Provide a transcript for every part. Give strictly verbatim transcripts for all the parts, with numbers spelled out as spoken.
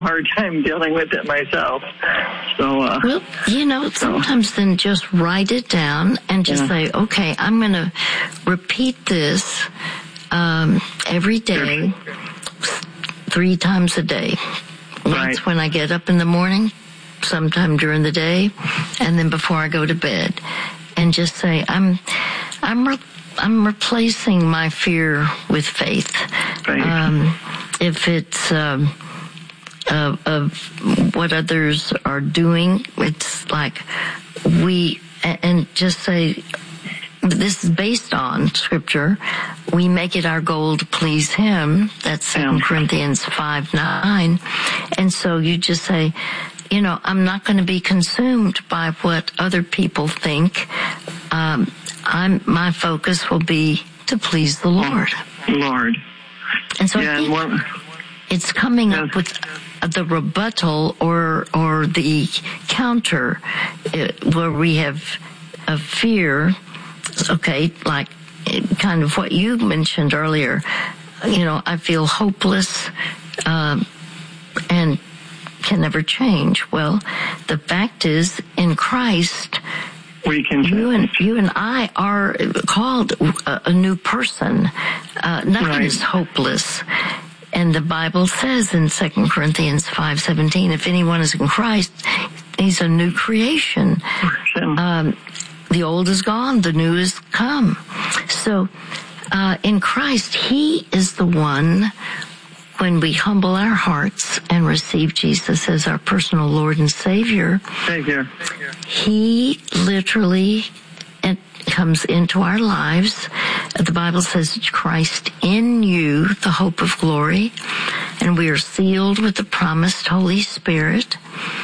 hard time dealing with it myself. So, uh, well, you know, sometimes so. Then just write it down and just yeah. say, okay, I'm going to repeat this um, every day, three times a day. Once right. when I get up in the morning, sometime during the day, and then before I go to bed, and just say, I'm, I'm, re- I'm replacing my fear with faith. Faith. Um, if it's um, of, of what others are doing, it's like we, and just say, this is based on Scripture. We make it our goal to please Him. That's Second Corinthians five nine. And so you just say, you know, I'm not going to be consumed by what other people think. Um, I'm my focus will be to please the Lord. Lord. And so yeah, I think well, it's coming yeah. up with the rebuttal or or the counter, uh, where we have a fear. Okay, like kind of what you mentioned earlier. You know, I feel hopeless um, and can never change. Well, the fact is, in Christ, we can you and you and I are called a, a new person. Uh, nothing right. is hopeless. And the Bible says in Second Corinthians five seventeen, if anyone is in Christ, he's a new creation. Um, the old is gone, the new is come. So, uh, in Christ, He is the one, when we humble our hearts and receive Jesus as our personal Lord and Savior, Savior. He literally comes into our lives. The Bible says, Christ in you, the hope of glory, and we are sealed with the promised Holy Spirit.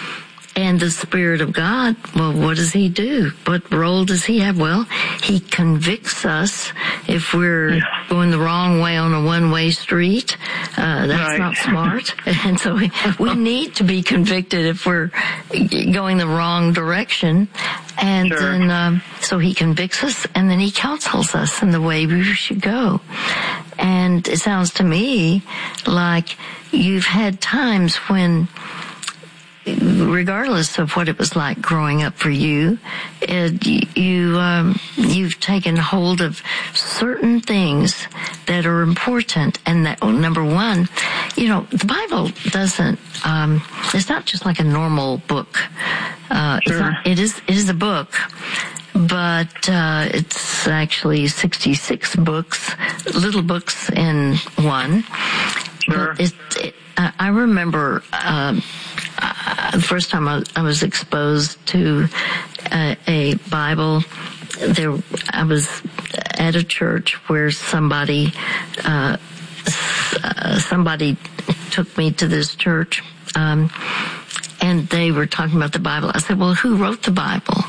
And the Spirit of God, well, what does He do? What role does He have? Well, He convicts us if we're going the wrong way on a one-way street. Uh, that's right. not smart. And so we, we need to be convicted if we're going the wrong direction. And sure. then, um, so He convicts us, and then He counsels us in the way we should go. And it sounds to me like you've had times when, regardless of what it was like growing up for you, it, you um, you've taken hold of certain things that are important. And that, well, number one, you know, the Bible doesn't. Um, it's not just like a normal book. Uh, sure. it's not, it is. It is a book. But uh, it's actually sixty-six books, little books in one. Sure. But it, it, I remember um, uh, the first time I, I was exposed to a, a Bible. There, I was at a church where somebody, uh, uh, somebody took me to this church, um, and they were talking about the Bible. I said, "Well, who wrote the Bible?"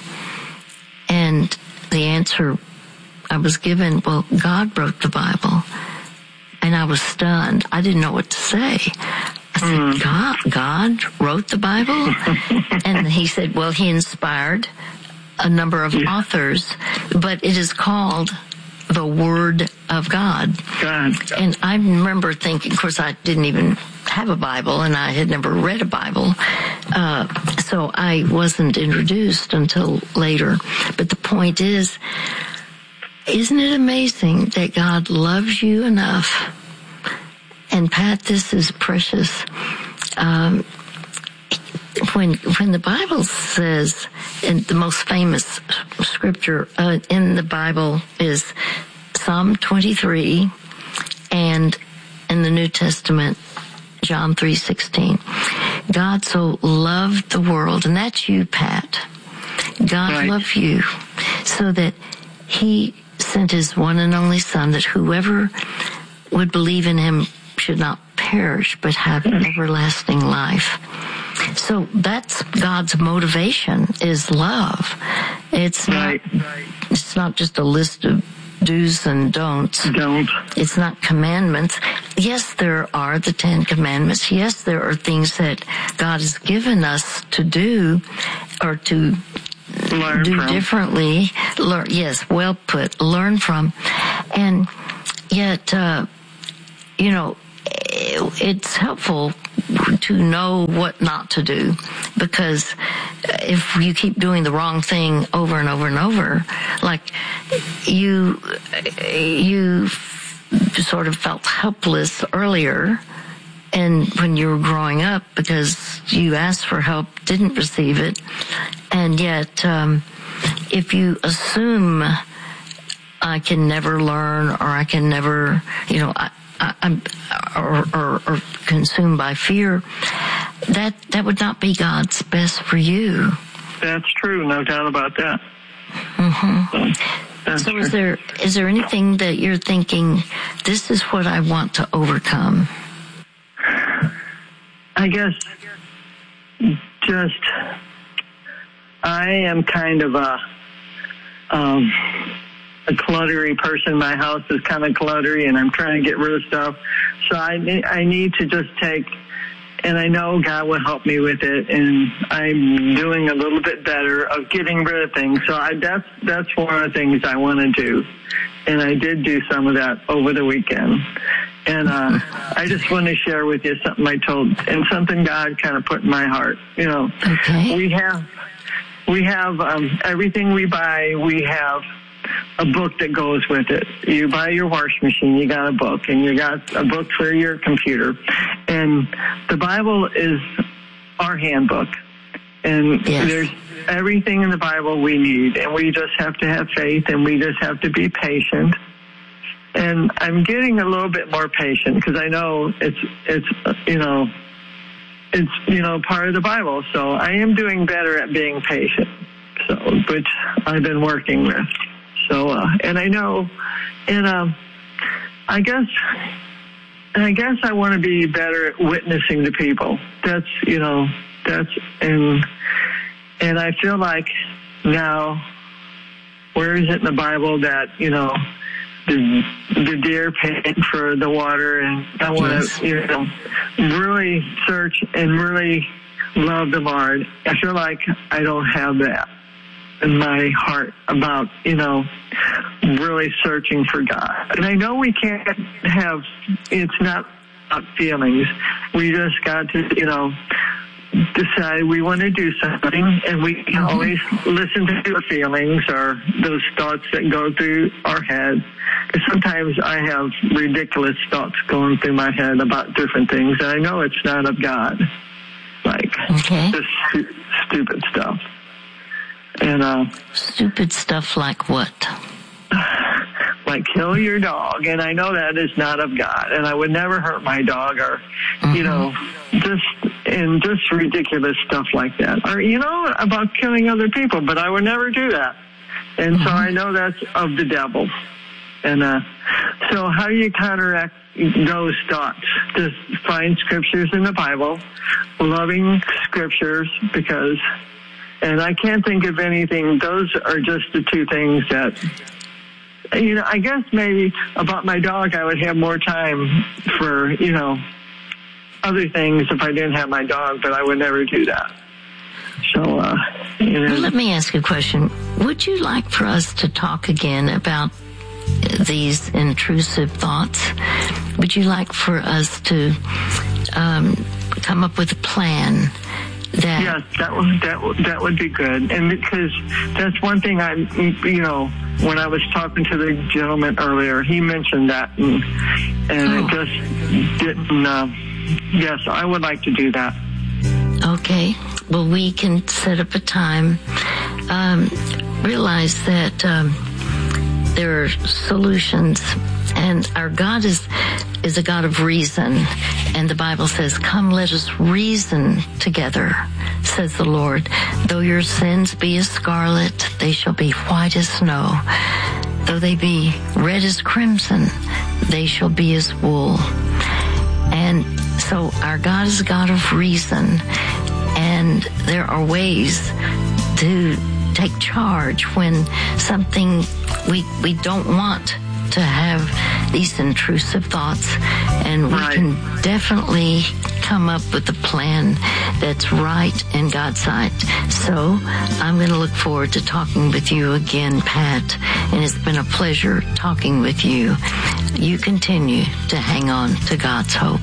And the answer I was given, "Well, God wrote the Bible." And I was stunned. I didn't know what to say. I said, mm. God, God wrote the Bible? And he said, well, He inspired a number of yeah. authors, but it is called the Word of God. God. And I remember thinking, of course, I didn't even have a Bible, and I had never read a Bible, uh, so I wasn't introduced until later. But the point is, isn't it amazing that God loves you enough? And Pat, this is precious. Um, when when the Bible says, and the most famous scripture uh, in the Bible is Psalm twenty-three, and in the New Testament, John three sixteen. God so loved the world, and that's you, Pat. God right. loved you so that He sent His one and only Son, that whoever would believe in Him should not perish but have everlasting life. So that's God's motivation, is love. It's right. not it's not just a list of do's and don'ts. Don't. It's not commandments. Yes, there are the Ten Commandments. Yes, there are things that God has given us to do or to learn do from. differently. Learn, yes, well put. Learn from. And yet, uh, you know, it's helpful to know what not to do, because if you keep doing the wrong thing over and over and over, like you, you sort of felt helpless earlier, and when you were growing up, because you asked for help, didn't receive it, and yet um, if you assume I can never learn, or I can never, you know, I, I, I'm, or, or, or consumed by fear, that that would not be God's best for you. That's true, no doubt about that. Mm-hmm. So, so is there is there anything that you're thinking, this is what I want to overcome? I guess just, I am kind of a, um, a cluttery person. My house is kind of cluttery, and I'm trying to get rid of stuff. So I, I need to just take, and I know God will help me with it, and I'm doing a little bit better of getting rid of things. So I, that's, that's one of the things I want to do. And I did do some of that over the weekend. And uh, I just want to share with you something I told, and something God kind of put in my heart. You know, okay. we have, we have um, everything we buy, we have a book that goes with it. You buy your washing machine, you got a book, and you got a book for your computer. And the Bible is our handbook. And yes. There's everything in the Bible we need, and we just have to have faith, and we just have to be patient. And I'm getting a little bit more patient, because I know it's, it's, you know, it's, you know, part of the Bible. So I am doing better at being patient, so, which I've been working with. So, uh, and I know, and, um, I guess, I guess I want to be better at witnessing to people. That's, you know, that's, and, and I feel like now, where is it in the Bible that, you know, the, the deer paying for the water, and I want yes. to, you know, really search and really love the Lord. I feel like I don't have that in my heart about, you know, really searching for God. And I know we can't have, it's not about feelings. We just got to, you know, decide we want to do something, and we can always listen to our feelings or those thoughts that go through our head. Because sometimes I have ridiculous thoughts going through my head about different things, and I know it's not of God. Like, okay. just stu- stupid stuff. And uh, stupid stuff like what? Like kill your dog, and I know that is not of God, and I would never hurt my dog, or mm-hmm. you know, just and just ridiculous stuff like that, or you know, about killing other people, but I would never do that, and mm-hmm. so I know that's of the devil. And uh, so how do you counteract those thoughts? Just find scriptures in the Bible, loving scriptures, because, and I can't think of anything. Those are just the two things that. You know, I guess maybe about my dog, I would have more time for, you know, other things if I didn't have my dog, but I would never do that. So, uh, you know. Well, let me ask you a question. Would you like for us to talk again about these intrusive thoughts? Would you like for us to um, come up with a plan? That yes, that would, that would, that would be good. And because that's one thing I, you know, when I was talking to the gentleman earlier, he mentioned that, and, and oh. it just didn't, uh, yes, I would like to do that. Okay. Well, we can set up a time. Um, realize that um, there are solutions, and our God is is a God of reason. And the Bible says, come, let us reason together, says the Lord. Though your sins be as scarlet, they shall be white as snow. Though they be red as crimson, they shall be as wool. And so our God is a God of reason. And there are ways to take charge when something we we don't want to have these intrusive thoughts, and we Right. can definitely come up with a plan that's right in God's sight. So I'm going to look forward to talking with you again, Pat, and it's been a pleasure talking with you. You continue to hang on to God's hope.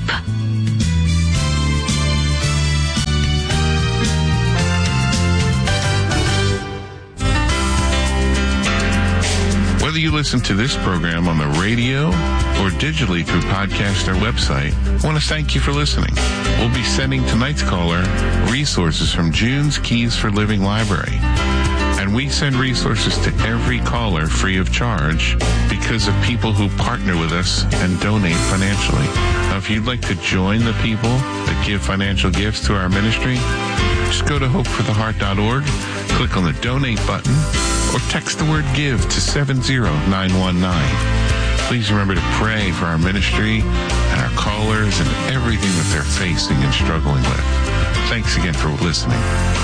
Whether you listen to this program on the radio or digitally through podcast or website, I want to thank you for listening. We'll be sending tonight's caller resources from June's Keys for Living Library. And we send resources to every caller free of charge because of people who partner with us and donate financially. Now, if you'd like to join the people that give financial gifts to our ministry, just go to hope for the heart dot org, click on the donate button, or text the word give to seven zero nine one nine. Please remember to pray for our ministry and our callers and everything that they're facing and struggling with. Thanks again for listening.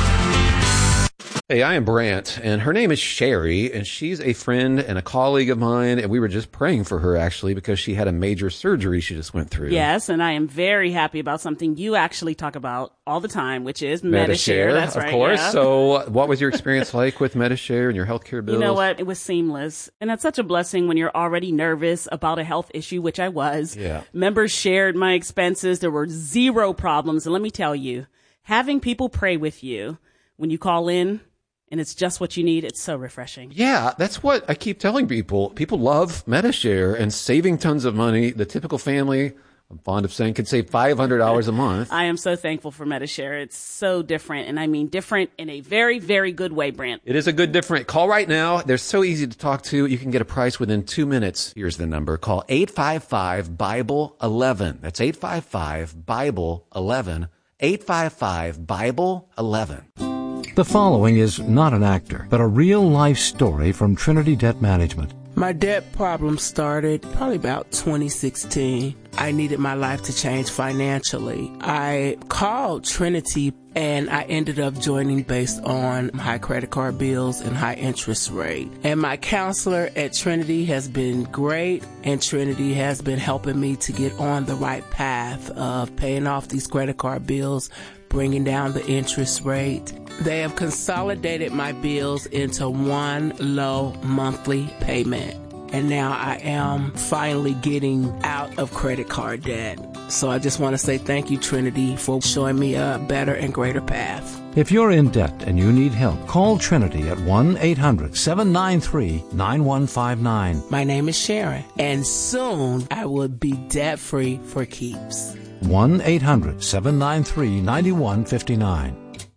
Hey, I am Brant, and her name is Sherry, and she's a friend and a colleague of mine, and we were just praying for her, actually, because she had a major surgery she just went through. Yes, and I am very happy about something you actually talk about all the time, which is Medi-Share. Medi-Share, That's of right, course. yeah. So what was your experience like with Medi-Share and your healthcare bills? You know what? It was seamless. And that's such a blessing when you're already nervous about a health issue, which I was. Yeah. Members shared my expenses. There were zero problems. And let me tell you, having people pray with you when you call in, and it's just what you need, it's so refreshing. Yeah, that's what I keep telling people. People love Medi-Share and saving tons of money. The typical family, I'm fond of saying, could save five hundred dollars a month. I am so thankful for Medi-Share. It's so different, and I mean different in a very, very good way, Brant. It is a good different. Call right now. They're so easy to talk to. You can get a price within two minutes. Here's the number. Call eight five five, Bible eleven. That's eight five five, Bible eleven. eight five five, Bible eleven. The following is not an actor, but a real-life story from Trinity Debt Management. My debt problem started probably about twenty sixteen. I needed my life to change financially. I called Trinity and I ended up joining based on high credit card bills and high interest rate. And my counselor at Trinity has been great, and Trinity has been helping me to get on the right path of paying off these credit card bills, bringing down the interest rate. They have consolidated my bills into one low monthly payment. And now I am finally getting out of credit card debt. So I just want to say thank you, Trinity, for showing me a better and greater path. If you're in debt and you need help, call Trinity at one eight hundred, seven nine three, nine one five nine. My name is Sharon, and soon I will be debt-free for keeps. one eight hundred, seven nine three, nine one five nine.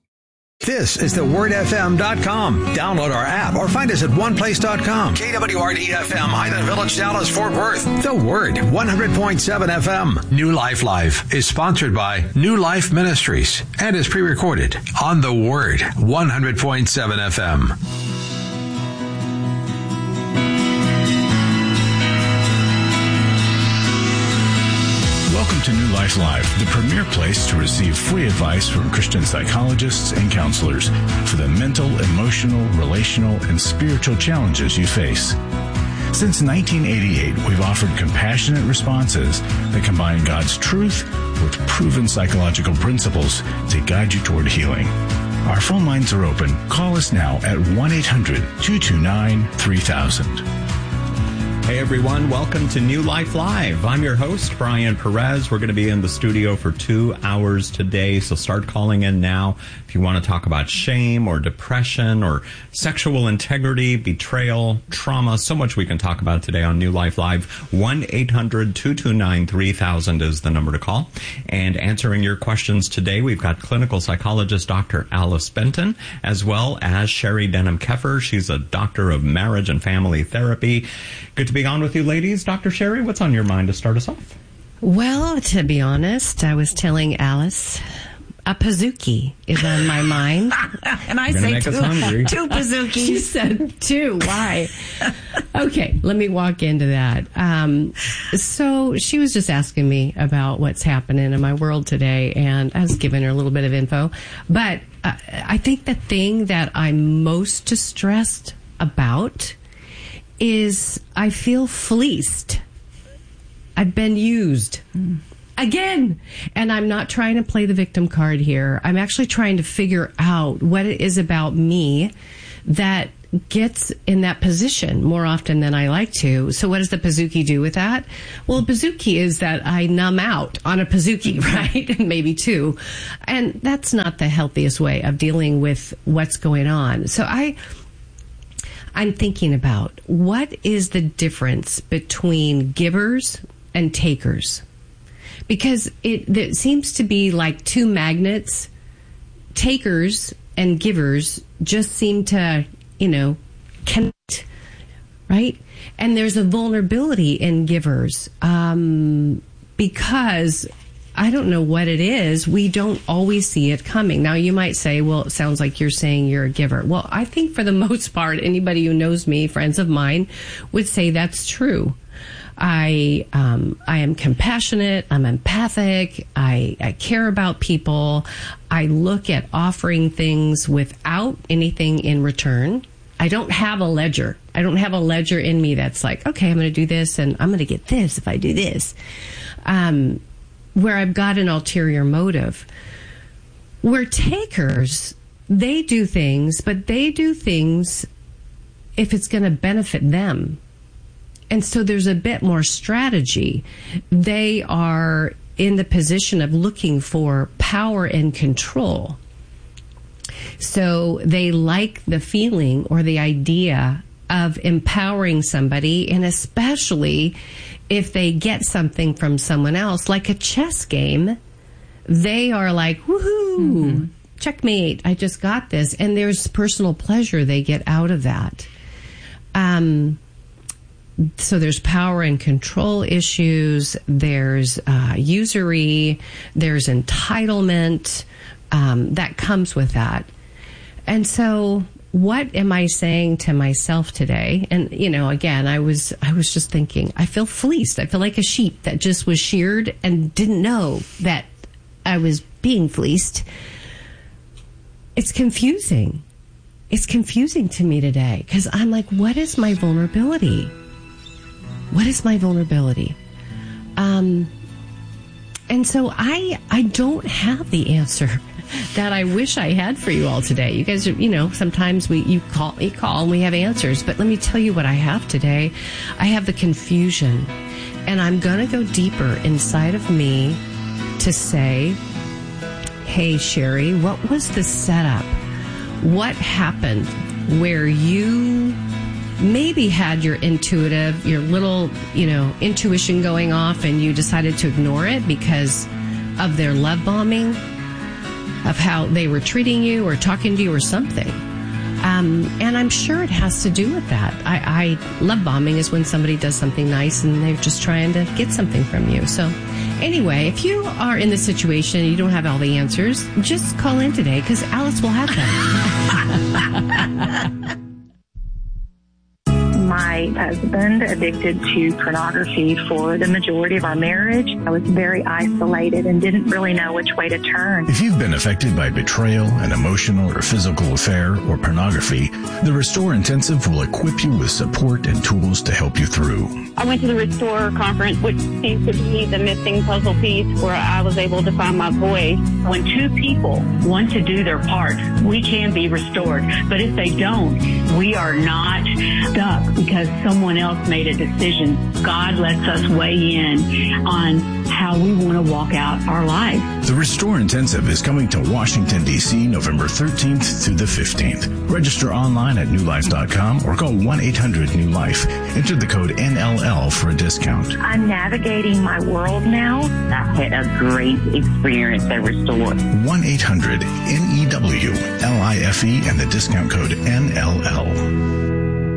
This is the word f m dot com. Download our app or find us at one place dot com. K W R D F M, Highland Village, Dallas, Fort Worth. The Word, one hundred point seven F M. New Life Live is sponsored by New Life Ministries and is pre-recorded on The Word, one hundred point seven F M. Welcome to New Life Live, the premier place to receive free advice from Christian psychologists and counselors for the mental, emotional, relational, and spiritual challenges you face. Since nineteen eighty-eight, we've offered compassionate responses that combine God's truth with proven psychological principles to guide you toward healing. Our phone lines are open. Call us now at one eight hundred, two two nine, three thousand. Hey everyone, welcome to New Life Live. I'm your host, Brian Perez. We're going to be in the studio for two hours today, so start calling in now if you want to talk about shame or depression or sexual integrity, betrayal, trauma. So much we can talk about today on New Life Live. one eight hundred, two two nine, three thousand is the number to call. And answering your questions today, we've got clinical psychologist Doctor Alice Benton, as well as Sherry Denham-Keffer. She's a doctor of marriage and family therapy. Good to be on with you, ladies. Doctor Sherry, what's on your mind to start us off? Well, to be honest, I was telling Alice a Pizookie is on my mind. And I say two, two Pizookies. She said two. Why? Okay, let me walk into that. Um, so she was just asking me about what's happening in my world today, and I was giving her a little bit of info. But uh, I think the thing that I'm most distressed about is I feel fleeced. I've been used. Mm. Again. And I'm not trying to play the victim card here. I'm actually trying to figure out what it is about me that gets in that position more often than I like to. So what does the Pizookie do with that? Well, the Pizookie is that I numb out on a Pizookie, right? Maybe two. And that's not the healthiest way of dealing with what's going on. So I, I'm thinking about what is the difference between givers and takers? Because it, it seems to be like two magnets. Takers and givers just seem to, you know, connect, right? And there's a vulnerability in givers um, because I don't know what it is. We don't always see it coming. Now, you might say, well, it sounds like you're saying you're a giver. Well, I think for the most part, anybody who knows me, friends of mine, would say that's true. I um, I am compassionate. I'm empathic. I, I care about people. I look at offering things without anything in return. I don't have a ledger. I don't have a ledger in me that's like, okay, I'm going to do this and I'm going to get this if I do this. Um, where I've got an ulterior motive. Where takers, they do things, but they do things if it's going to benefit them. And so there's a bit more strategy. They are in the position of looking for power and control. So they like the feeling or the idea of empowering somebody, and especially if they get something from someone else, like a chess game, they are like, woohoo, mm-hmm. checkmate, I just got this. And there's personal pleasure they get out of that. Um, So there's power and control issues, there's uh, usury, there's entitlement um, that comes with that. And so what am I saying to myself today? And, you know, again, I was I was just thinking, I feel fleeced. I feel like a sheep that just was sheared and didn't know that I was being fleeced. It's confusing. It's confusing to me today because I'm like, what is my vulnerability? What is my vulnerability? Um, and so I I don't have the answer that I wish I had for you all today. You guys are, you know, sometimes we you call you call and we have answers, but let me tell you what I have today. I have the confusion, and I'm going to go deeper inside of me to say, hey, Sherry, what was the setup? What happened where you maybe had your intuitive, your little, you know, intuition going off and you decided to ignore it because of their love bombing, of how they were treating you or talking to you or something. Um, and I'm sure it has to do with that. I, I love bombing is when somebody does something nice and they're just trying to get something from you. So anyway, if you are in this situation and you don't have all the answers, just call in today because Alice will have them. My husband addicted to pornography for the majority of our marriage. I was very isolated and didn't really know which way to turn. If you've been affected by betrayal, an emotional or physical affair, or pornography, the Restore Intensive will equip you with support and tools to help you through. I went to the Restore conference, which seems to be the missing puzzle piece where I was able to find my voice. When two people want to do their part, we can be restored. But if they don't, we are not stuck because someone else made a decision. God lets us weigh in on how we want to walk out our life. The Restore Intensive is coming to Washington, D C November thirteenth through the fifteenth. Register online at new life dot com or call one eight hundred new life. Enter the code N L L for a discount. I'm navigating my world now. I had a great experience at Restore. one eight hundred N E W L I F E and the discount code N L L.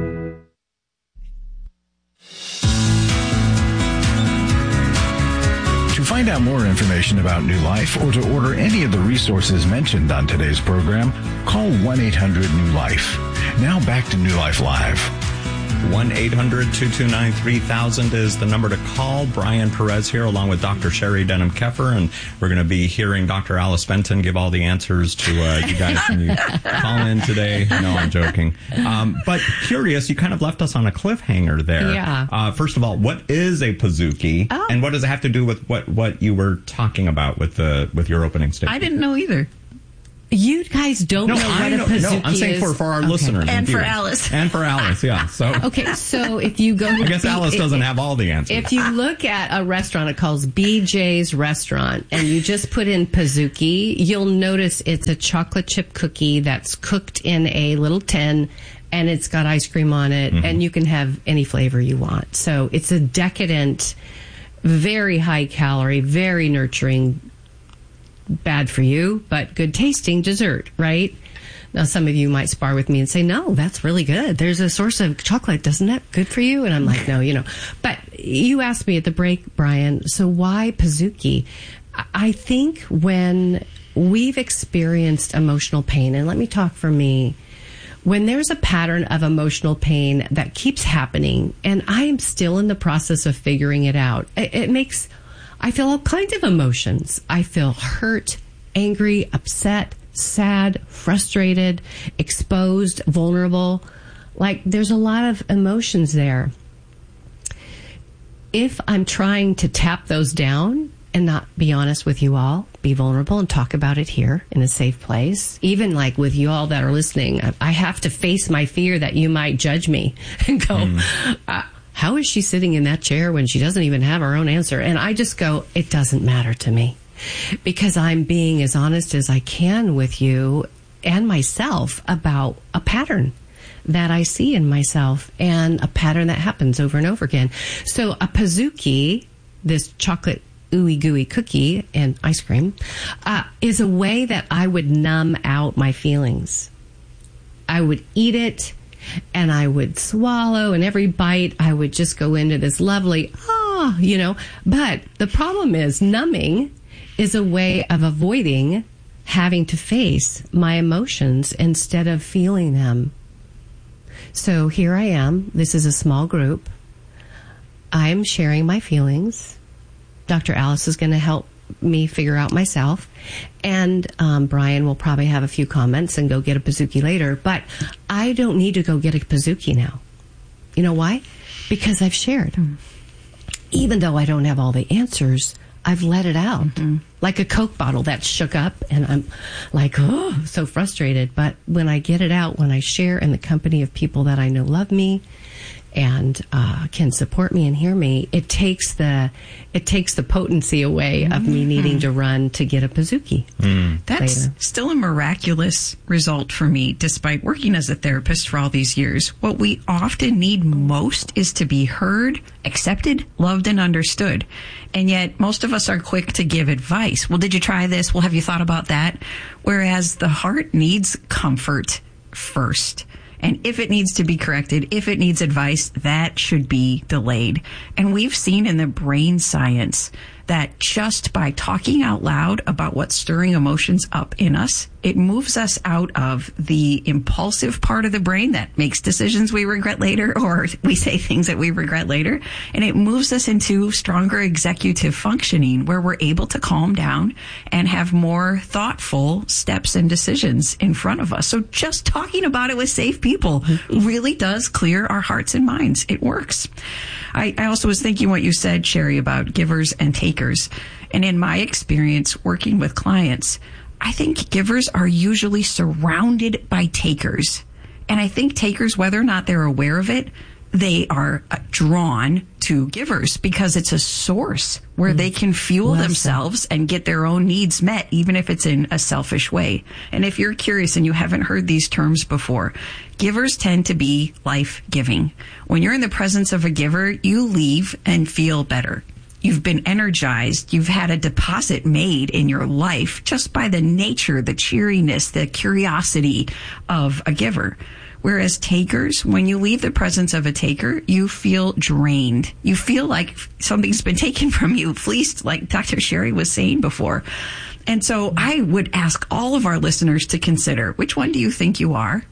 To find out more information about New Life or to order any of the resources mentioned on today's program, call one eight hundred new life. Now back to New Life Live. one eight hundred two two nine three thousand is the number to call. Brian Perez here along with Doctor Sherry Denham-Keffer, and we're going to be hearing Doctor Alice Benton give all the answers to uh, you guys when you call in today. No, I'm joking. Um, but curious, you kind of left us on a cliffhanger there. Yeah. Uh, first of all, what is a Pizookie, oh. and what does it have to do with what, what you were talking about with the with your opening statement? I didn't know either. You guys don't no, know what I a know, Pizookie no, I'm saying is? for, for our Okay. listeners. And for viewers. Alice. And for Alice, yeah. So Okay, so if you go to I guess B- Alice doesn't if, have all the answers. If you look at a restaurant, it calls B J's Restaurant, and you just put in Pizookie, you'll notice it's a chocolate chip cookie that's cooked in a little tin, and it's got ice cream on it, Mm-hmm. and you can have any flavor you want. So it's a decadent, very high calorie, very nurturing, bad for you, but good tasting dessert, right? Now, some of you might spar with me and say, no, that's really good. There's a source of chocolate. Doesn't that good for you? And I'm like, no, you know. But you asked me at the break, Brian, so why Pizookie? I think when we've experienced emotional pain, and let me talk for me, when there's a pattern of emotional pain that keeps happening, and I am still in the process of figuring it out, it, it makes... I feel all kinds of emotions. I feel hurt, angry, upset, sad, frustrated, exposed, vulnerable. Like, there's a lot of emotions there. If I'm trying to tap those down and not be honest with you all, be vulnerable and talk about it here in a safe place, even like with you all that are listening, I have to face my fear that you might judge me and go, mm. uh, how is she sitting in that chair when she doesn't even have her own answer? And I just go, it doesn't matter to me, because I'm being as honest as I can with you and myself about a pattern that I see in myself and a pattern that happens over and over again. So a Pizookie, this chocolate ooey gooey cookie and ice cream, uh, is a way that I would numb out my feelings. I would eat it, and I would swallow, and every bite I would just go into this lovely, ah, you know. But the problem is numbing is a way of avoiding having to face my emotions instead of feeling them. So here I am. This is a small group. I'm sharing my feelings. Doctor Alice is going to help me figure out myself. And um, Brian will probably have a few comments and go get a Pizookie later. But I don't need to go get a Pizookie now. You know why? Because I've shared. Mm. Even though I don't have all the answers, I've let it out. Mm-hmm. Like a Coke bottle that's shook up, and I'm like, oh, so frustrated. But when I get it out, when I share in the company of people that I know love me and uh, can support me and hear me, it takes the it takes the potency away mm-hmm. of me needing to run to get a Pizookie. Mm. That's later. Still a miraculous result for me, despite working as a therapist for all these years. What we often need most is to be heard, accepted, loved, and understood. And yet, most of us are quick to give advice. Well, did you try this? Well, have you thought about that? Whereas the heart needs comfort first. And if it needs to be corrected, if it needs advice, that should be delayed. And we've seen in the brain science that just by talking out loud about what's stirring emotions up in us, it moves us out of the impulsive part of the brain that makes decisions we regret later, or we say things that we regret later. And it moves us into stronger executive functioning, where we're able to calm down and have more thoughtful steps and decisions in front of us. So just talking about it with safe people really does clear our hearts and minds. It works. I, I also was thinking what you said, Sherry, about givers and takers. And in my experience working with clients, I think givers are usually surrounded by takers. And I think takers, whether or not they're aware of it, they are drawn to givers because it's a source where mm. they can fuel well, themselves so. and get their own needs met, even if it's in a selfish way. And if you're curious and you haven't heard these terms before, givers tend to be life-giving. When you're in the presence of a giver, you leave and feel better. You've been energized. You've had a deposit made in your life just by the nature, the cheeriness, the curiosity of a giver. Whereas takers, when you leave the presence of a taker, you feel drained. You feel like something's been taken from you, fleeced, like Doctor Sherry was saying before. And so I would ask all of our listeners to consider, which one do you think you are?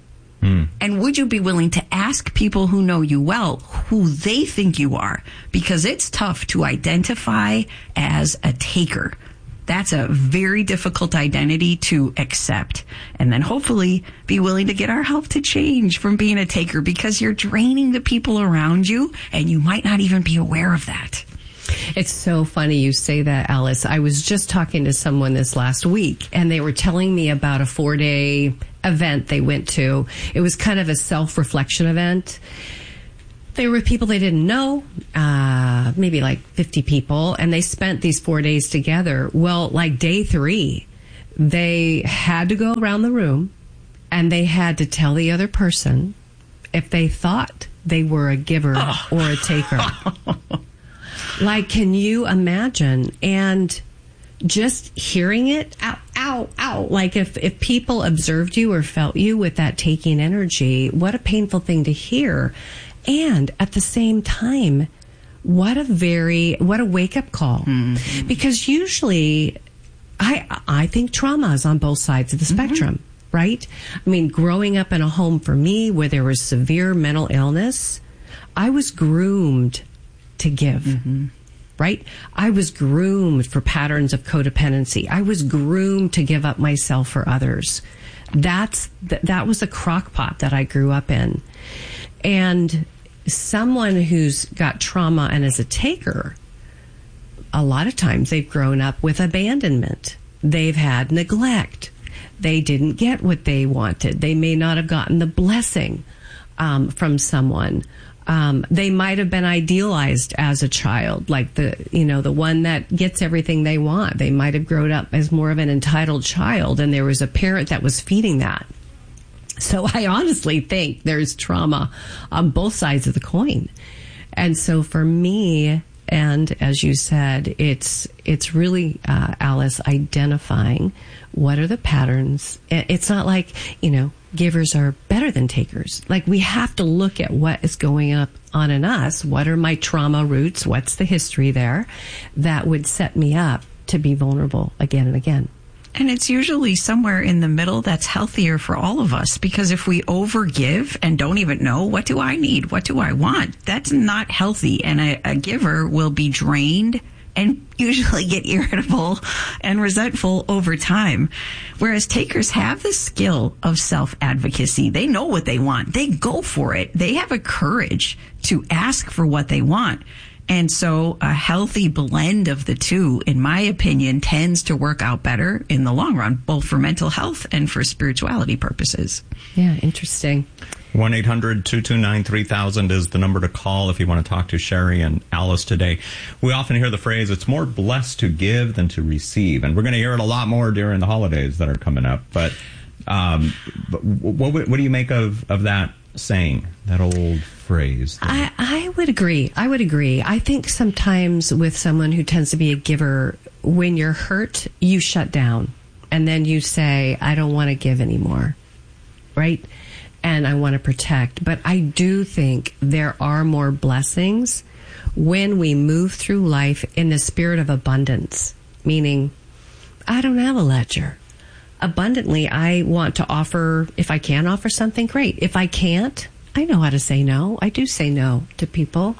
Hmm. And would you be willing to ask people who know you well who they think you are? Because it's tough to identify as a taker. That's a very difficult identity to accept. And then hopefully be willing to get our help to change from being a taker, because you're draining the people around you and you might not even be aware of that. It's so funny you say that, Alice. I was just talking to someone this last week, and they were telling me about a four-day event they went to. It was kind of a self-reflection event. They were people they didn't know, uh, maybe like fifty people, and they spent these four days together. Well, like day three, they had to go around the room, and they had to tell the other person if they thought they were a giver oh. or a taker. Like, can you imagine? And just hearing it, ow, ow, ow. Like, if, if people observed you or felt you with that taking energy, what a painful thing to hear. And at the same time, what a very, what a wake-up call. Mm-hmm. Because usually, I I think trauma is on both sides of the mm-hmm. spectrum, right? I mean, growing up in a home for me where there was severe mental illness, I was groomed to give, mm-hmm. right? I was groomed for patterns of codependency. I was groomed to give up myself for others. That's th- that was a crock pot that I grew up in. And someone who's got trauma and is a taker, a lot of times they've grown up with abandonment. They've had neglect. They didn't get what they wanted. They may not have gotten the blessing um, from someone. Um, they might have been idealized as a child, like the, you know, the one that gets everything they want. They might have grown up as more of an entitled child, and there was a parent that was feeding that. So I honestly think there's trauma on both sides of the coin. And so for me, and as you said, it's, it's really, uh, Alice, identifying what are the patterns. It's not like, you know, givers are better than takers. Like, we have to look at what is going up on in us. What are my trauma roots? What's the history there that would set me up to be vulnerable again and again? And it's usually somewhere in the middle that's healthier for all of us, because if we overgive and don't even know, what do I need? What do I want? That's not healthy. And a, a giver will be drained and usually get irritable and resentful over time. Whereas takers have the skill of self-advocacy. They know what they want. They go for it. They have a courage to ask for what they want. And so a healthy blend of the two, in my opinion, tends to work out better in the long run, both for mental health and for spirituality purposes. Yeah, interesting. one eight hundred two two nine three thousand is the number to call if you want to talk to Sherry and Alice today. We often hear the phrase, it's more blessed to give than to receive. And we're going to hear it a lot more during the holidays that are coming up. But, um, but what, what do you make of, of that saying, that old phrase? I, I would agree. I would agree. I think sometimes with someone who tends to be a giver, when you're hurt, you shut down. And then you say, I don't want to give anymore. Right? And I want to protect. But I do think there are more blessings when we move through life in the spirit of abundance. Meaning, I don't have a ledger. Abundantly, I want to offer, if I can offer something, great. If I can't, I know how to say no. I do say no to people.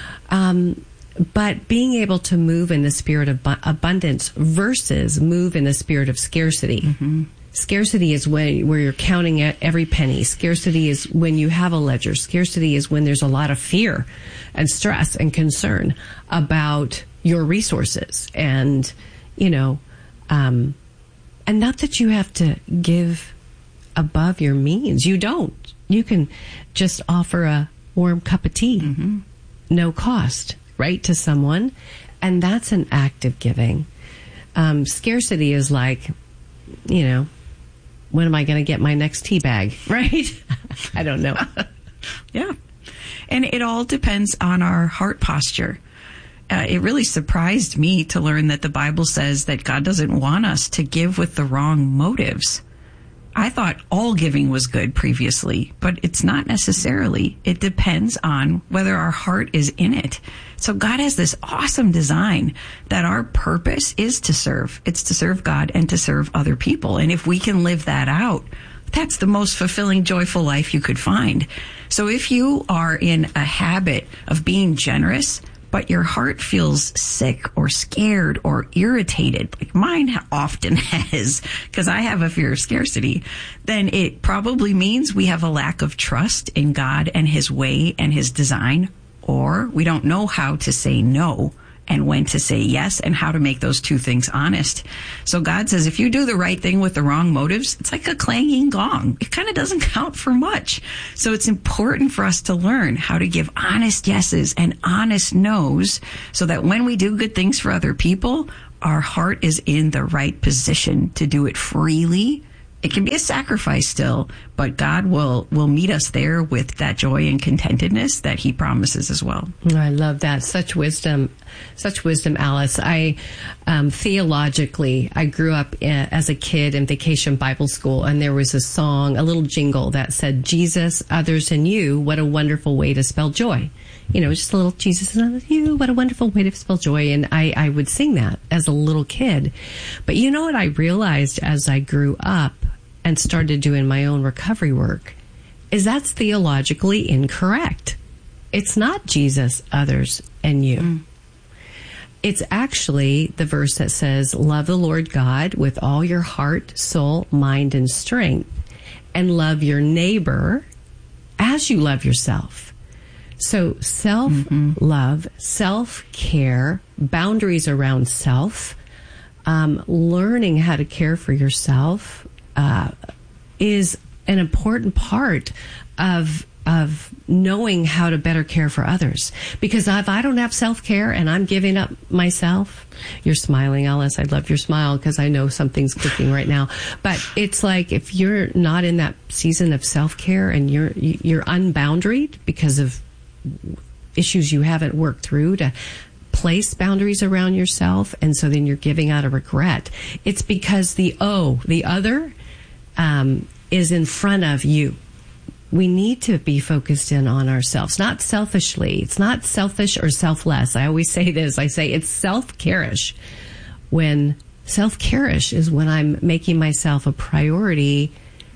Um, but being able to move in the spirit of bu- abundance versus move in the spirit of scarcity. Mm-hmm. Scarcity is when, where you're counting at every penny. Scarcity is when you have a ledger. Scarcity is when there's a lot of fear and stress and concern about your resources. And, you know, um, and not that you have to give above your means. You don't. You can just offer a warm cup of tea, mm-hmm. no cost, right, to someone. And that's an act of giving. Um, scarcity is like, you know, when am I going to get my next tea bag, right? I don't know. Yeah. And it all depends on our heart posture. Uh, it really surprised me to learn that the Bible says that God doesn't want us to give with the wrong motives. I thought all giving was good previously, but it's not necessarily. It depends on whether our heart is in it. So God has this awesome design that our purpose is to serve. It's to serve God and to serve other people. And if we can live that out That's the most fulfilling, joyful life you could find. So if you are in a habit of being generous, but your heart feels sick or scared or irritated, like mine often has, because I have a fear of scarcity, then it probably means we have a lack of trust in God and His way and His design, or we don't know how to say no and when to say yes and how to make those two things honest. So God says, if you do the right thing with the wrong motives, it's like a clanging gong. It kind of doesn't count for much. So it's important for us to learn how to give honest yeses and honest nos so that when we do good things for other people, our heart is in the right position to do it freely. It can be a sacrifice still, but God will, will meet us there with that joy and contentedness that He promises as well. I love that. Such wisdom, such wisdom, Alice. I, um, theologically, I grew up in, as a kid in Vacation Bible School, and there was a song, a little jingle that said, Jesus, others, and you, what a wonderful way to spell joy. You know, just a little Jesus and others, you, what a wonderful way to spell joy. And I, I would sing that as a little kid. But you know what I realized as I grew up and started doing my own recovery work is that's theologically incorrect. It's not Jesus, others, and you. Mm. It's actually the verse that says, love the Lord God with all your heart, soul, mind, and strength, and love your neighbor as you love yourself. So self-love, mm-hmm. self-care, boundaries around self, um, learning how to care for yourself, Uh, is an important part of of knowing how to better care for others. Because if I don't have self-care and I'm giving up myself, you're smiling, Alice. I love your smile because I know something's cooking right now. But it's like if you're not in that season of self-care and you're you're unboundaried because of issues you haven't worked through to place boundaries around yourself, and so then you're giving out of regret. It's because the O, the other, um, is in front of you. We need to be focused in on ourselves, not selfishly. It's not selfish or selfless. I always say this. I say it's self-care-ish. When self-care-ish is when I'm making myself a priority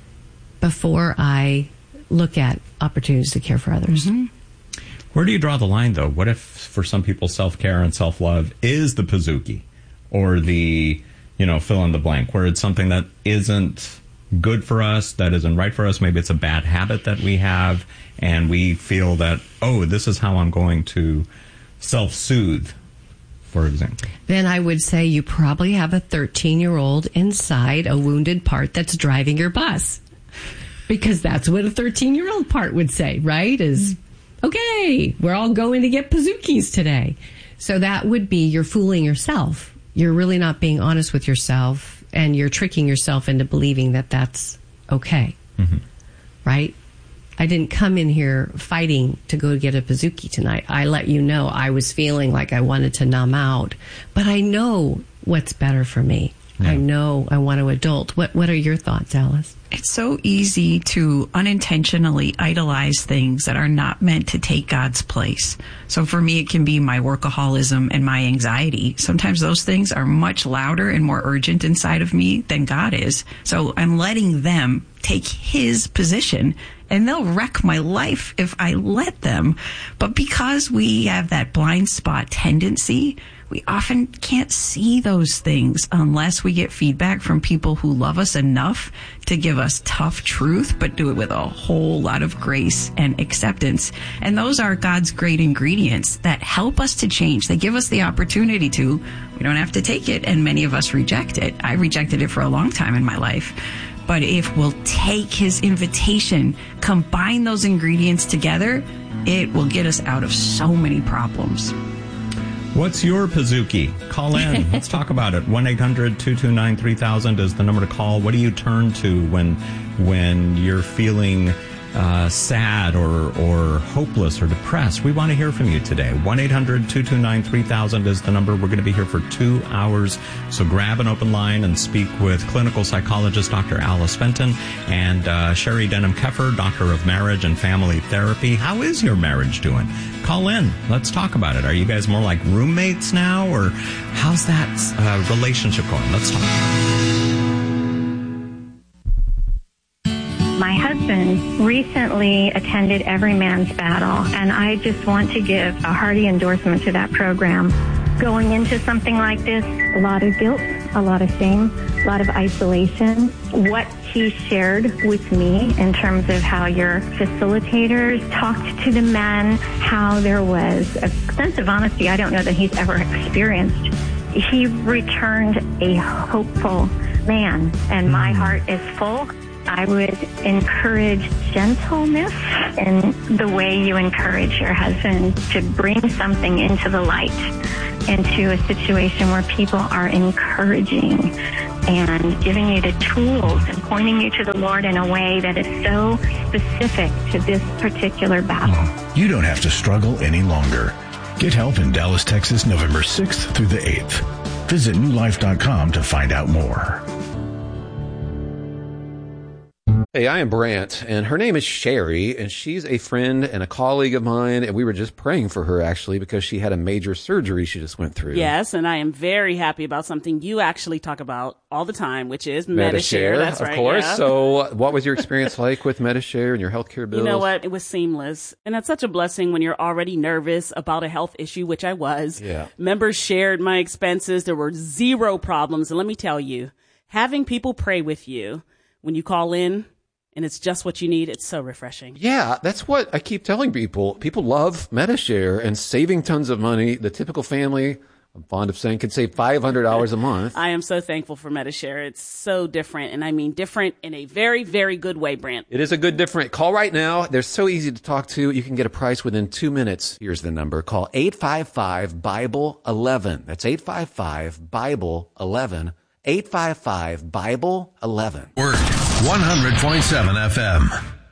before I look at opportunities to care for others. Mm-hmm. Where do you draw the line, though? What if, for some people, self-care and self-love is the Pizookie or the, you know, fill in the blank, where it's something that isn't good for us, that isn't right for us. Maybe it's a bad habit that we have, and we feel that, oh, this is how I'm going to self-soothe, for example. Then I would say you probably have a thirteen-year-old inside a wounded part that's driving your bus. Because that's what a thirteen-year-old part would say, right? Is... okay, we're all going to get Pizookies today. So that would be you're fooling yourself. You're really not being honest with yourself, and you're tricking yourself into believing that that's okay. Mm-hmm. Right? I didn't come in here fighting to go get a Pizookie tonight. I let you know I was feeling like I wanted to numb out, but I know what's better for me. Yeah. I know I want to adult. What What are your thoughts, Alice? It's so easy to unintentionally idolize things that are not meant to take God's place. So for me, it can be my workaholism and my anxiety. Sometimes those things are much louder and more urgent inside of me than God is. So I'm letting them take His position, and they'll wreck my life if I let them. But because we have that blind spot tendency, we often can't see those things unless we get feedback from people who love us enough to give us tough truth, but do it with a whole lot of grace and acceptance. And those are God's great ingredients that help us to change. They give us the opportunity to. We don't have to take it, and many of us reject it. I rejected it for a long time in my life. But if we'll take His invitation, combine those ingredients together, it will get us out of so many problems. What's your Pizookie? Call in. Let's talk about it. one eight hundred two two nine three thousand is the number to call. What do you turn to when when you're feeling uh, sad or, or hopeless or depressed? We want to hear from you today. one eight hundred two two nine three thousand is the number. We're going to be here for two hours. So grab an open line and speak with clinical psychologist Doctor Alice Fenton and uh, Sherry Denham-Keffer, Doctor of Marriage and Family Therapy. How is your marriage doing? Call in. Let's talk about it. Are you guys more like roommates now, or how's that uh, relationship going? Let's talk. My husband recently attended Every Man's Battle, and I just want to give a hearty endorsement to that program. Going into something like this, a lot of guilt, a lot of shame, a lot of isolation. What he shared with me in terms of how your facilitators talked to the men, how there was a sense of honesty I don't know that he's ever experienced. He returned a hopeful man, and my heart is full. I would encourage gentleness in the way you encourage your husband to bring something into the light, into a situation where people are encouraging and giving you the tools and pointing you to the Lord in a way that is so specific to this particular battle. You don't have to struggle any longer. Get help in Dallas, Texas, November sixth through the eighth. Visit new life dot com to find out more. Hey, I am Brant, and her name is Sherry, and she's a friend and a colleague of mine, and we were just praying for her, actually, because she had a major surgery she just went through. Yes, and I am very happy about something you actually talk about all the time, which is Medi-Share. That's of right, course. yeah. So what was your experience like with Medi-Share and your healthcare bills? You know what? It was seamless. And that's such a blessing when you're already nervous about a health issue, which I was. Yeah. Members shared my expenses. There were zero problems. And let me tell you, having people pray with you when you call in, and it's just what you need, it's so refreshing. Yeah, that's what I keep telling people. People love Medi-Share and saving tons of money. The typical family, I'm fond of saying, can save five hundred dollars a month. I am so thankful for Medi-Share. It's so different, and I mean different in a very, very good way, Brant. It is a good different. Call right now. They're so easy to talk to. You can get a price within two minutes. Here's the number. Call eight five five, Bible eleven. That's eight five five, Bible eleven. eight five five, Bible eleven. Word one hundred point seven F M.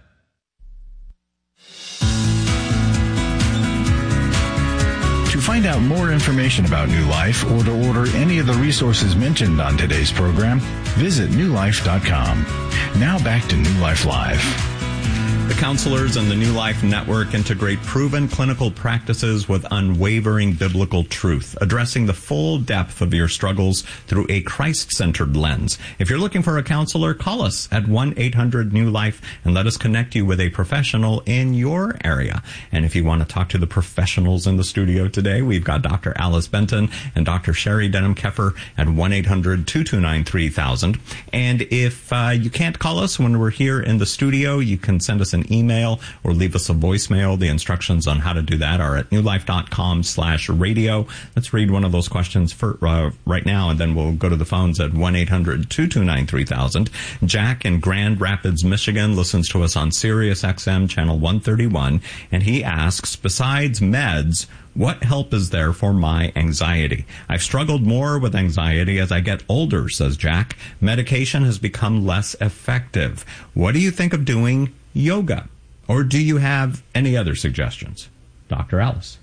To find out more information about New Life or to order any of the resources mentioned on today's program, visit new life dot com. Now back to New Life Live. The counselors and the New Life Network integrate proven clinical practices with unwavering biblical truth, addressing the full depth of your struggles through a Christ-centered lens. If you're looking for a counselor, call us at one eight hundred new life and let us connect you with a professional in your area. And if you want to talk to the professionals in the studio today, we've got Doctor Alice Benton and Doctor Sherry Denham-Keffer at one eight hundred two two nine three thousand. And if uh, you can't call us when we're here in the studio, you can send us an email or leave us a voicemail. The instructions on how to do that are at new life dot com slash radio. Let's read one of those questions for uh, right now, and then we'll go to the phones at one eight hundred two two nine three thousand. Jack in Grand Rapids, Michigan listens to us on Sirius X M channel one thirty-one, and he asks, besides meds, what help is there for my anxiety? I've struggled more with anxiety as I get older, says Jack. Medication has become less effective. What do you think of doing yoga? Or do you have any other suggestions? Doctor Alice.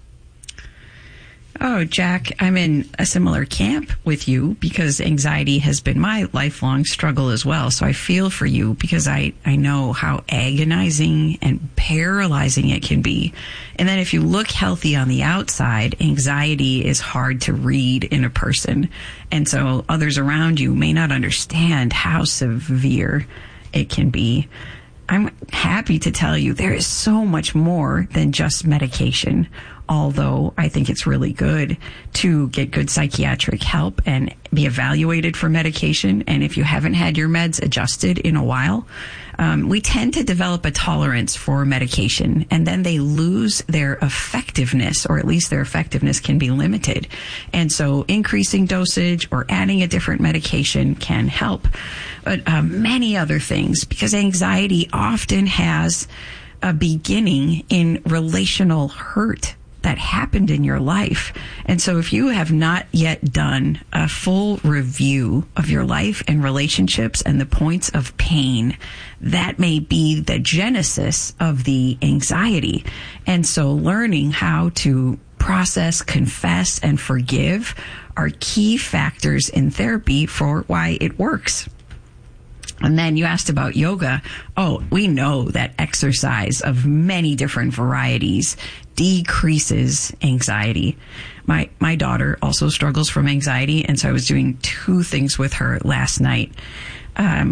Oh, Jack, I'm in a similar camp with you because anxiety has been my lifelong struggle as well. So I feel for you because I, I know how agonizing and paralyzing it can be. And then if you look healthy on the outside, anxiety is hard to read in a person. And so others around you may not understand how severe it can be. I'm happy to tell you there is so much more than just medication, although I think it's really good to get good psychiatric help and be evaluated for medication. And if you haven't had your meds adjusted in a while, um, we tend to develop a tolerance for medication, and then they lose their effectiveness, or at least their effectiveness can be limited. And so increasing dosage or adding a different medication can help. But um, many other things, because anxiety often has a beginning in relational hurt that happened in your life. And so if you have not yet done a full review of your life and relationships and the points of pain, that may be the genesis of the anxiety. And so learning how to process, confess, and forgive are key factors in therapy for why it works. And then you asked about yoga. Oh, we know that exercise of many different varieties decreases anxiety. My my daughter also struggles from anxiety, and so I was doing two things with her last night. Um,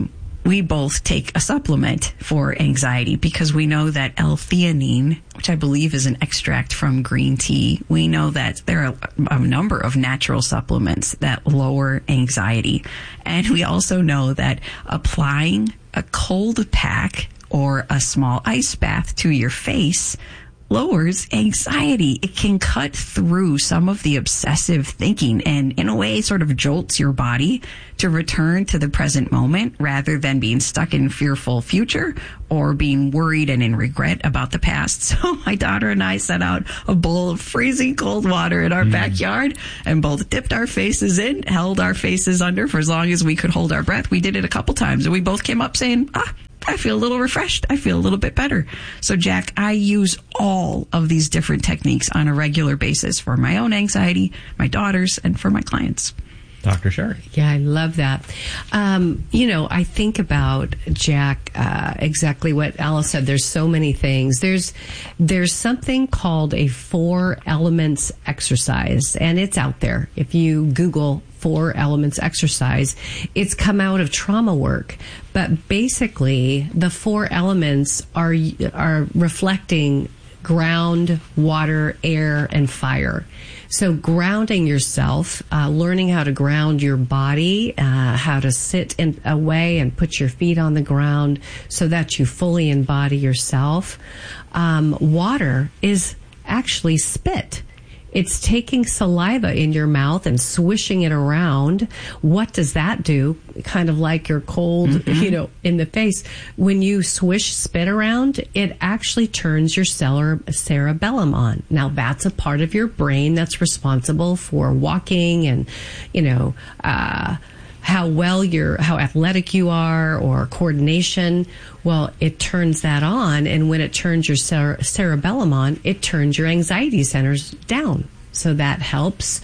we both take a supplement for anxiety because we know that L-theanine, which I believe is an extract from green tea, we know that there are a number of natural supplements that lower anxiety. And we also know that applying a cold pack or a small ice bath to your face lowers anxiety. It can cut through some of the obsessive thinking and in a way sort of jolts your body to return to the present moment rather than being stuck in fearful future or being worried and in regret about the past. So my daughter and I set out a bowl of freezing cold water in our mm. backyard and both dipped our faces in, held our faces under for as long as we could hold our breath. We did it a couple times and we both came up saying, ah, I feel a little refreshed. I feel a little bit better. So, Jack, I use all of these different techniques on a regular basis for my own anxiety, my daughter's, and for my clients. Doctor Sherry. Yeah, I love that. Um, you know, I think about, Jack, uh, exactly what Alice said. There's so many things. There's there's something called a four elements exercise, and it's out there. If you Google four elements exercise, it's come out of trauma work. But basically, the four elements are are reflecting ground, water, air, and fire. So grounding yourself, uh, learning how to ground your body, uh, how to sit in away and put your feet on the ground so that you fully embody yourself. Um, water is actually spit. It's taking saliva in your mouth and swishing it around. What does that do? Kind of like your cold, mm-hmm. you know, in the face. When you swish spit around, it actually turns your cerebellum on. Now, that's a part of your brain that's responsible for walking and, you know, uh, how well you're, how athletic you are, or coordination. Well, it turns that on, and when it turns your cere- cerebellum on, it turns your anxiety centers down. So that helps.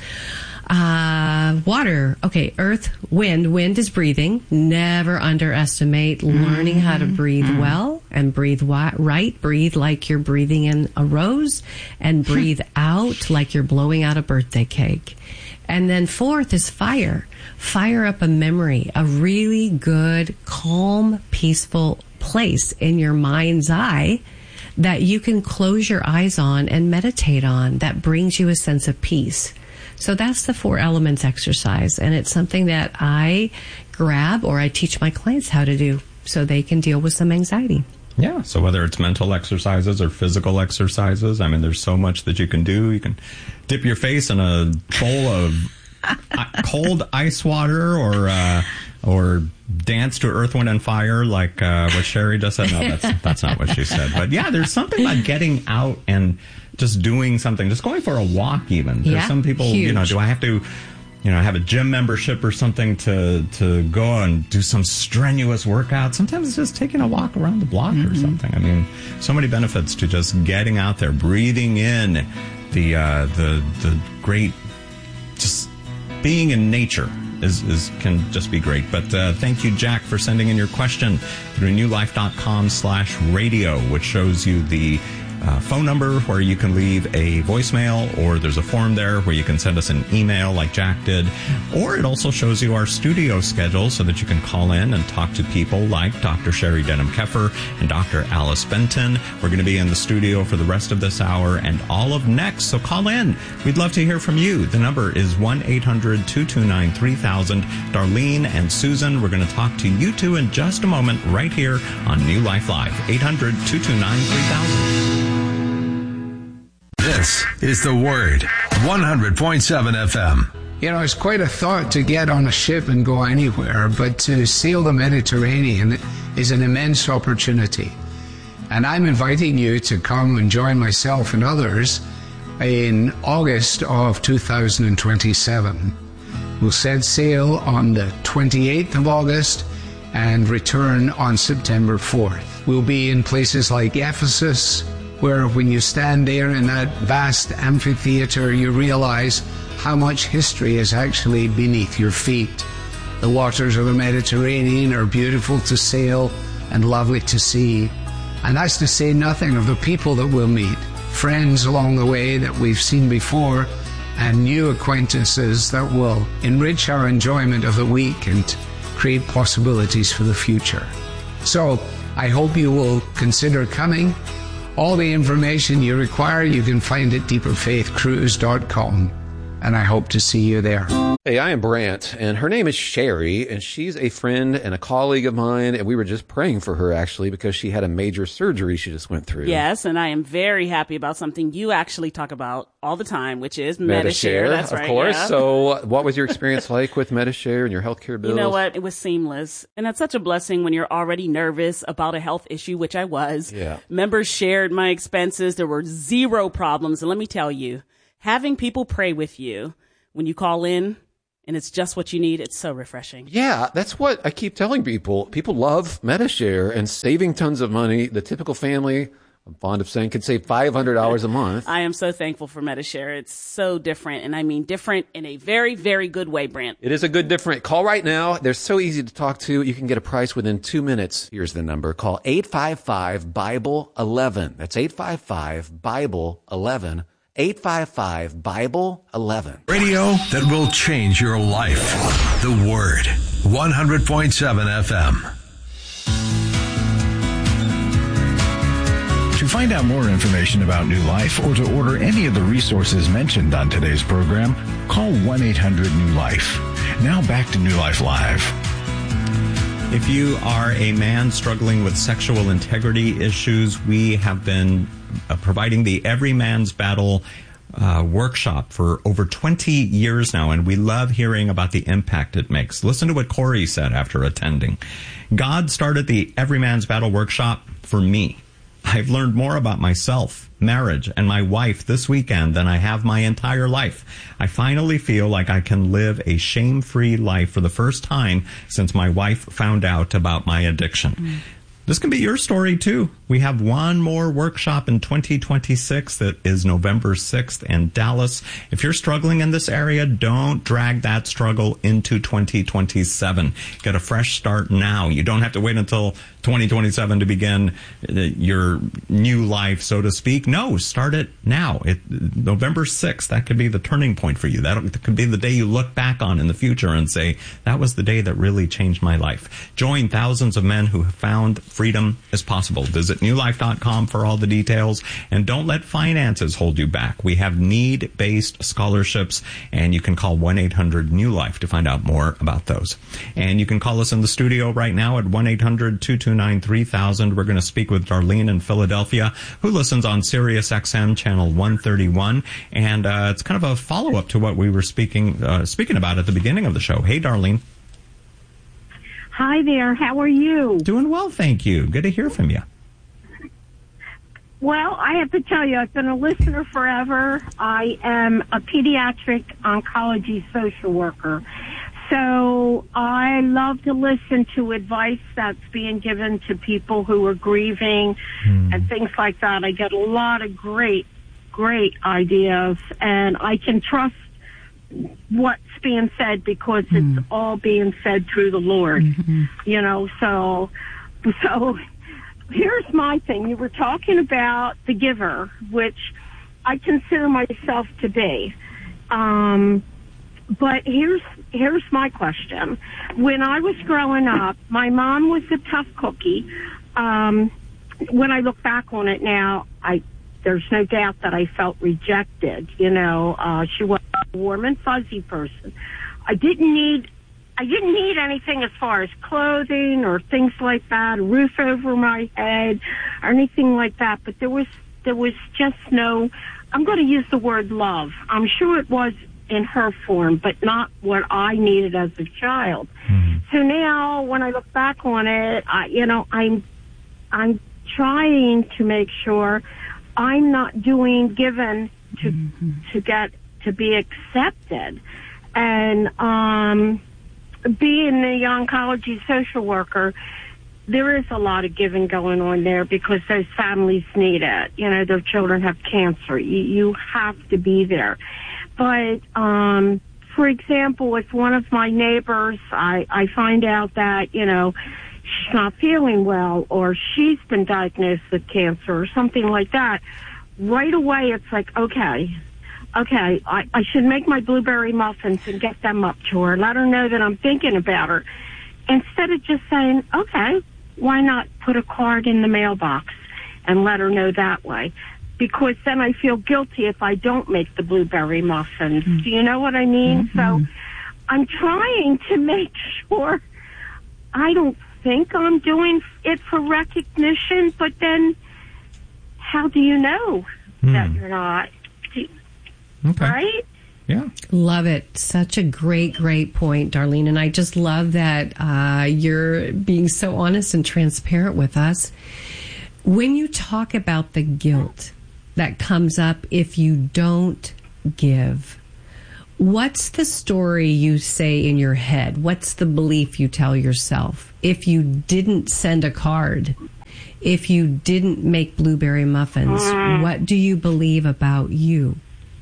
Uh, water. Okay, earth, wind. Wind is breathing. Never underestimate mm-hmm. learning how to breathe mm-hmm. well and breathe wi- right. Breathe like you're breathing in a rose, and breathe out like you're blowing out a birthday cake. And then fourth is fire. Fire up a memory, a really good, calm, peaceful place in your mind's eye that you can close your eyes on and meditate on, that brings you a sense of peace. So that's the four elements exercise, and it's something that I grab or I teach my clients how to do so they can deal with some anxiety. Yeah, so whether it's mental exercises or physical exercises, I mean, there's so much that you can do. You can dip your face in a bowl of cold ice water, or uh, or dance to Earth, Wind, and Fire, like uh, what Sherry just said. No, that's that's not what she said. But yeah, there's something about getting out and just doing something, just going for a walk even. There's yeah, some people, huge. you know, do I have to, you know, have a gym membership or something to, to go and do some strenuous workout? Sometimes it's just taking a walk around the block mm-hmm. or something. I mean, so many benefits to just getting out there, breathing in the uh, the the great, just being in nature is, is can just be great. But uh, thank you, Jack, for sending in your question through newlife.com slash radio, which shows you the Uh, phone number where you can leave a voicemail, or there's a form there where you can send us an email like Jack did, or it also shows you our studio schedule so that you can call in and talk to people like Doctor Sherry Denham-Keffer and Doctor Alice Benton. We're going to be in the studio for the rest of this hour and all of next, so call in. We'd love to hear from you. The number is one eight hundred two two nine three thousand. Darlene and Susan, we're going to talk to you two in just a moment right here on New Life Live. eight hundred two two nine three thousand. This is The Word, one hundred point seven F M. You know, it's quite a thought to get on a ship and go anywhere, but to sail the Mediterranean is an immense opportunity. And I'm inviting you to come and join myself and others in August of two thousand twenty-seven. We'll set sail on the twenty-eighth of August and return on September fourth. We'll be in places like Ephesus, where when you stand there in that vast amphitheater, you realize how much history is actually beneath your feet. The waters of the Mediterranean are beautiful to sail and lovely to see. And that's to say nothing of the people that we'll meet, friends along the way that we've seen before, and new acquaintances that will enrich our enjoyment of the week and create possibilities for the future. So I hope you will consider coming. All the information you require you can find at deeper faith cruise dot com, and I hope to see you there. Hey, I am Brant, and her name is Sherry, and she's a friend and a colleague of mine, and we were just praying for her, actually, because she had a major surgery she just went through. Yes, and I am very happy about something you actually talk about all the time, which is Medi-Share. That's of right, course. yeah. So what was your experience like with Medi-Share and your healthcare bills? You know what? It was seamless. And it's such a blessing when you're already nervous about a health issue, which I was. Yeah. Members shared my expenses. There were zero problems. And let me tell you, having people pray with you when you call in, and it's just what you need, it's so refreshing. Yeah, that's what I keep telling people. People love Medi-Share and saving tons of money. The typical family, I'm fond of saying, could save five hundred dollars a month. I am so thankful for Medi-Share. It's so different, and I mean different in a very, very good way, Brant. It is a good different. Call right now. They're so easy to talk to. You can get a price within two minutes. Here's the number. Call eight five five, Bible eleven. That's eight five five, Bible eleven. eight five five, Bible eleven. Radio that will change your life. The Word. one hundred point seven F M. To find out more information about New Life or to order any of the resources mentioned on today's program, call one eight hundred new life. Now back to New Life Live. If you are a man struggling with sexual integrity issues, we have been uh, providing the Every Man's Battle uh, workshop for over twenty years now, and we love hearing about the impact it makes. Listen to what Corey said after attending. God started the Every Man's Battle workshop for me. I've learned more about myself, marriage, and my wife this weekend than I have my entire life. I finally feel like I can live a shame-free life for the first time since my wife found out about my addiction. Mm. This can be your story, too. We have one more workshop in twenty twenty-six that is November sixth in Dallas. If you're struggling in this area, don't drag that struggle into twenty twenty-seven. Get a fresh start now. You don't have to wait until twenty twenty-seven to begin your new life, so to speak. No, start it now. It, November sixth, that could be the turning point for you. That could be the day you look back on in the future and say, that was the day that really changed my life. Join thousands of men who have found freedom is possible. Visit new life dot com for all the details, and don't let finances hold you back. We have need-based scholarships, and you can call one eight hundred new life to find out more about those. And you can call us in the studio right now at one eight hundred two two nine three thousand. We're going to speak with Darlene in Philadelphia, who listens on Sirius X M channel one thirty-one, and uh, it's kind of a follow-up to what we were speaking uh, speaking about at the beginning of the show. Hey, Darlene. Hi there. How are you? Doing well, thank you. Good to hear from you. Well, I have to tell you, I've been a listener forever. I am a pediatric oncology social worker. So I love to listen to advice that's being given to people who are grieving mm. and things like that. I get a lot of great, great ideas, and I can trust what's being said because mm. it's all being said through the Lord. Mm-hmm. You know, so so here's my thing. You were talking about the giver, which I consider myself to be. Um, but here's here's my question. When I was growing up, my mom was a tough cookie. Um, when I look back on it now, I there's no doubt that I felt rejected. You know, uh, she was a warm and fuzzy person. I didn't need I didn't need anything as far as clothing or things like that, a roof over my head or anything like that. But there was there was just no, I'm going to use the word love. I'm sure it was in her form, but not what I needed as a child. Mm-hmm. So now when I look back on it, I, you know, I'm I'm trying to make sure I'm not doing given to mm-hmm. to get to be accepted. And um being the oncology social worker, there is a lot of giving going on there because those families need it. You know, their children have cancer. You, you have to be there. But, um, for example, if one of my neighbors, I, I find out that, you know, she's not feeling well or she's been diagnosed with cancer or something like that, right away it's like, okay, Okay, I, I should make my blueberry muffins and get them up to her. Let her know that I'm thinking about her. instead of just saying, okay, why not put a card in the mailbox and let her know that way? Because then I feel guilty if I don't make the blueberry muffins. Mm-hmm. Do you know what I mean? Mm-hmm. So I'm trying to make sure I don't think I'm doing it for recognition, but then how do you know mm. that you're not? Okay. Right? Yeah. Love it. Such a great, great point, Darlene. And I just love that uh, you're being so honest and transparent with us. When you talk about the guilt that comes up if you don't give, what's the story you say in your head? What's the belief you tell yourself? If you didn't send a card, if you didn't make blueberry muffins, mm. what do you believe about you?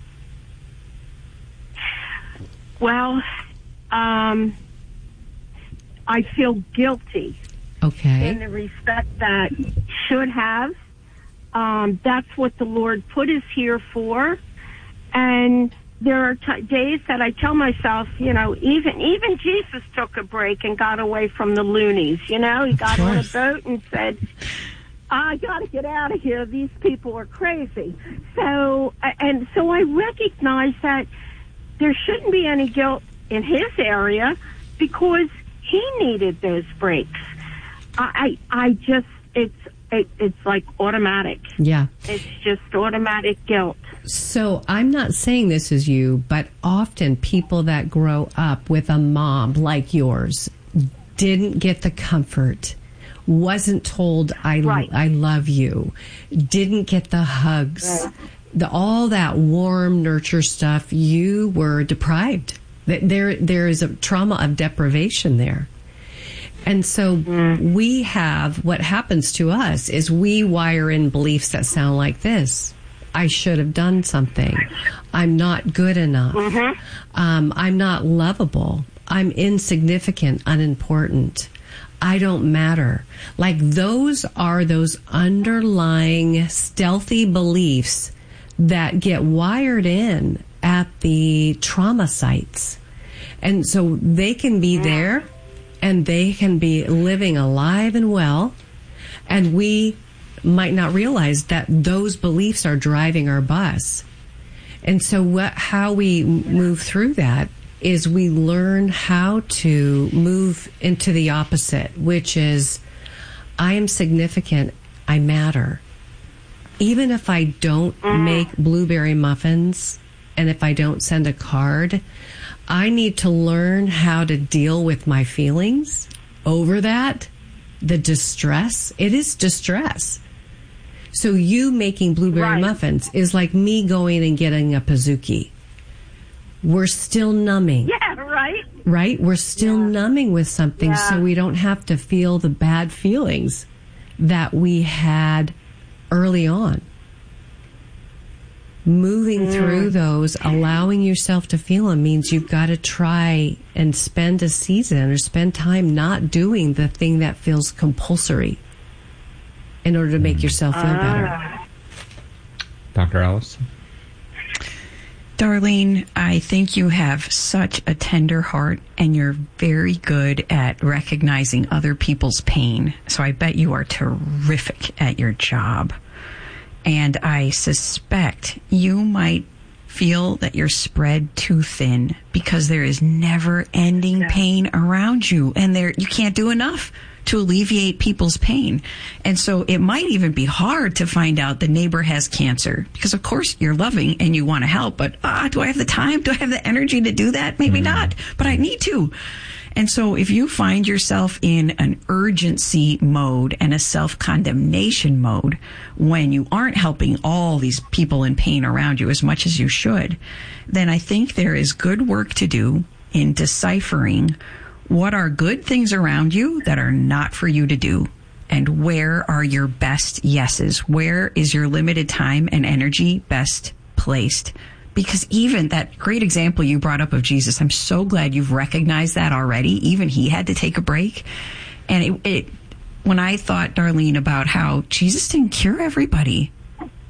Well, um, I feel guilty. Okay. In the respect that should have. Um, that's what the Lord put us here for. And there are t- days that I tell myself, you know, even even Jesus took a break and got away from the loonies. You know, he got on a boat and said, I got to get out of here. These people are crazy. So, and so I recognize that there shouldn't be any guilt in his area because he needed those breaks. I, I, I just, it's, it, it's like automatic. Yeah. It's just automatic guilt. So I'm not saying this is you, but often people that grow up with a mom like yours didn't get the comfort, wasn't told I, right. I love you, didn't get the hugs, right. the, all that warm nurture stuff. You were deprived. There, there is a trauma of deprivation there. And so mm. we have, what happens to us is we wire in beliefs that sound like this. I should have done something. I'm not good enough. Mm-hmm. Um, I'm not lovable. I'm insignificant, unimportant. I don't matter. Like those are those underlying stealthy beliefs that get wired in at the trauma sites. And so they can be there and they can be living alive and well. And we might not realize that those beliefs are driving our bus. And so what, how we move through that is we learn how to move into the opposite, which is, I am significant, I matter. Even if I don't make blueberry muffins, and if I don't send a card, I need to learn how to deal with my feelings over that, the distress. It is distress. So you making blueberry right. muffins is like me going and getting a Pizookie. We're still numbing. Yeah, right. Right? We're still yeah. numbing with something yeah. so we don't have to feel the bad feelings that we had early on. Moving mm. through those, allowing yourself to feel them means you've got to try and spend a season or spend time not doing the thing that feels compulsory in order to make yourself feel better. Doctor Alice? Darlene, I think you have such a tender heart and you're very good at recognizing other people's pain. So I bet you are terrific at your job. And I suspect you might feel that you're spread too thin because there is never ending pain around you and there you can't do enough to alleviate people's pain. And so it might even be hard to find out the neighbor has cancer because of course you're loving and you want to help, but ah, do I have the time? Do I have the energy to do that? Maybe mm. not, but I need to. And so if you find yourself in an urgency mode and a self-condemnation mode when you aren't helping all these people in pain around you as much as you should, then I think there is good work to do in deciphering what are good things around you that are not for you to do, and where are your best yeses? Where is your limited time and energy best placed? Because even that great example you brought up of Jesus, I'm so glad you've recognized that already. Even he had to take a break. And it, it when I thought, Darlene, about how Jesus didn't cure everybody,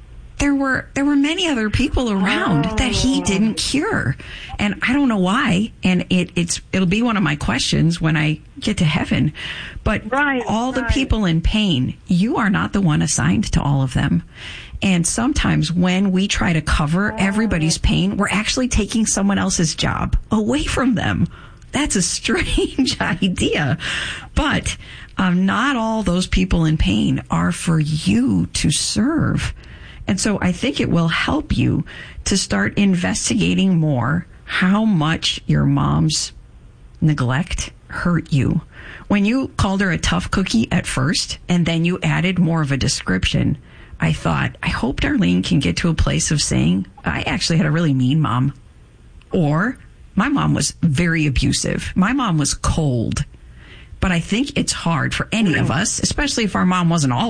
there were there were many other people around oh. that he didn't cure, and I don't know why. And it it's it'll be one of my questions when I get to heaven. But right, all right. the people in pain, you are not the one assigned to all of them. And sometimes when we try to cover everybody's pain, we're actually taking someone else's job away from them. That's a strange idea. But um, not all those people in pain are for you to serve. And so I think it will help you to start investigating more how much your mom's neglect hurt you. When you called her a tough cookie at first, and then you added more of a description, I thought, I hope Darlene can get to a place of saying, I actually had a really mean mom. Or, my mom was very abusive. My mom was cold. But I think it's hard for any of us, especially if our mom wasn't all